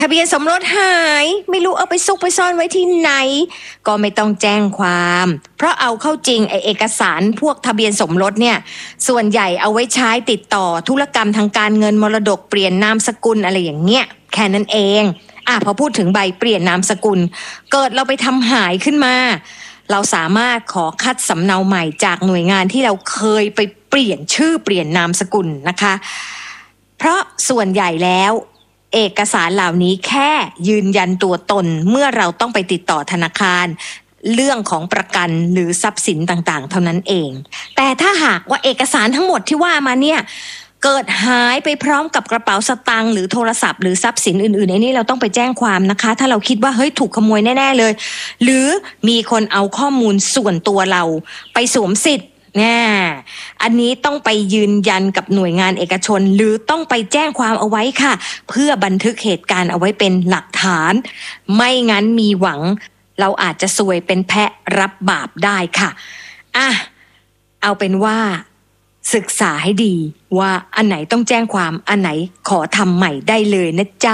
ทะเบียนสมรสหายไม่รู้เอาไปซุกไปซ่อนไว้ที่ไหนก็ไม่ต้องแจ้งความเพราะเอาเข้าจริงเอกสารพวกทะเบียนสมรสเนี่ยส่วนใหญ่เอาไว้ใช้ติดต่อธุรกรรมทางการเงินมรดกเปลี่ยนนามสกุลอะไรอย่างเงี้ยแค่นั้นเองพอพูดถึงใบเปลี่ยนนามสกุลเกิดเราไปทำหายขึ้นมาเราสามารถขอคัดสำเนาใหม่จากหน่วยงานที่เราเคยไปเปลี่ยนชื่อเปลี่ยนนามสกุลนะคะเพราะส่วนใหญ่แล้วเอกสารเหล่านี้แค่ยืนยันตัวตนเมื่อเราต้องไปติดต่อธนาคารเรื่องของประกันหรือทรัพย์สินต่างๆเท่านั้นเองแต่ถ้าหากว่าเอกสารทั้งหมดที่ว่ามาเนี่ยเกิดหายไปพร้อมกับกระเป๋าสตางค์หรือโทรศัพท์หรือทรัพย์สินอื่นๆไอ้นี่เราต้องไปแจ้งความนะคะถ้าเราคิดว่าเฮ้ยถูกขโมยแน่ๆเลยหรือมีคนเอาข้อมูลส่วนตัวเราไปสวมสิทธิ์อันนี้ต้องไปยืนยันกับหน่วยงานเอกชนหรือต้องไปแจ้งความเอาไว้ค่ะเพื่อบันทึกเหตุการณ์เอาไว้เป็นหลักฐานไม่งั้นมีหวังเราอาจจะซวยเป็นแพะรับบาปได้ค่ะเอาเป็นว่าศึกษาให้ดีว่าอันไหนต้องแจ้งความอันไหนขอทำใหม่ได้เลยนะจ๊ะ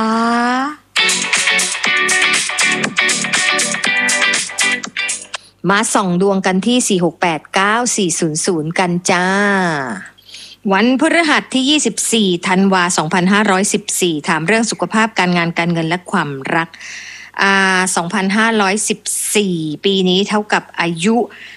มาส่องดวงกันที่4689400กันจ้าวันพฤหัสที่24ธันวาคม2514ถามเรื่องสุขภาพการงานการเงินและความรัก2514ปีนี้เท่ากับอายุ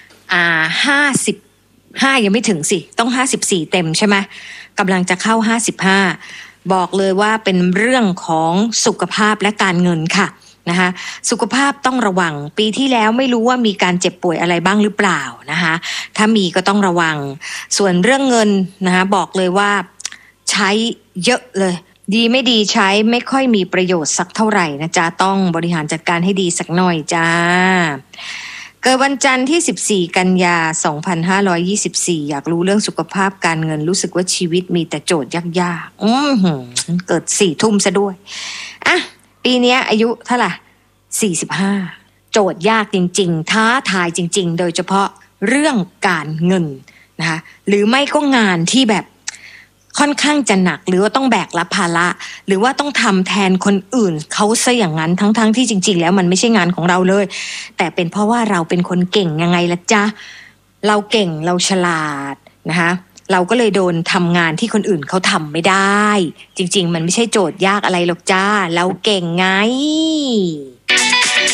55ยังไม่ถึงสิต้อง54เต็มใช่ไหมกำลังจะเข้า55บอกเลยว่าเป็นเรื่องของสุขภาพและการเงินค่ะนะคะสุขภาพต้องระวังปีที่แล้วไม่รู้ว่ามีการเจ็บป่วยอะไรบ้างหรือเปล่านะคะถ้ามีก็ต้องระวังส่วนเรื่องเงินนะคะบอกเลยว่าใช้เยอะเลยดีไม่ดีใช้ไม่ค่อยมีประโยชน์สักเท่าไหร่นะจ๊ะต้องบริหารจัดการให้ดีสักหน่อยจ้าเกิดวันจันทร์ที่14กันยา2524อยากรู้เรื่องสุขภาพการเงินรู้สึกว่าชีวิตมีแต่โจทย์ยากๆเกิด4 ทุ่มซะด้วยปีนี้อายุเท่าไหร่45โจทย์ยากจริงๆท้าทายจริงๆโดยเฉพาะเรื่องการเงินนะคะหรือไม่ก็งานที่แบบค่อนข้างจะหนักหรือว่าต้องแบกรับภาระหรือว่าต้องทำแทนคนอื่นเขาซะอย่างนั้นทั้งที่จริงๆแล้วมันไม่ใช่งานของเราเลยแต่เป็นเพราะว่าเราเป็นคนเก่งยังไงล่ะจ๊ะเราเก่งเราฉลาดนะคะเราก็เลยโดนทำงานที่คนอื่นเขาทำไม่ได้จริงๆมันไม่ใช่โจทย์ยากอะไรหรอกจ้าเราเก่งไง